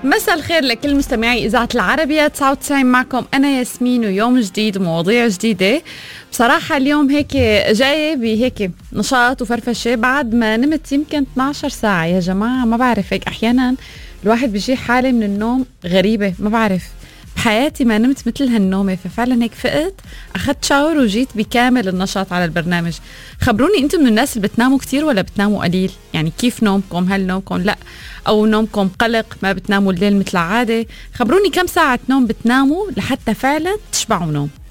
مساء الخير لكل مستمعي إذاعة العربية 99. معكم أنا ياسمين ويوم جديد ومواضيع جديدة. بصراحة اليوم هيك جاي بهيك نشاط وفرفشة بعد ما نمت يمكن 12 ساعة يا جماعة. ما بعرف، هيك أحيانا الواحد بيجي حالة من النوم غريبة، ما بعرف بحياتي ما نمت مثل هالنومة. ففعلا هيك فقت، أخذت شاور وجيت بكامل النشاط على البرنامج. خبروني أنتم من الناس اللي بتناموا كتير ولا بتناموا قليل؟ يعني كيف نومكم؟ هل نومكم لا أو نومكم قلق، ما بتناموا الليل مثل عادة؟ خبروني كم ساعة نوم بتناموا لحتى فعلا تشبعوا نوم.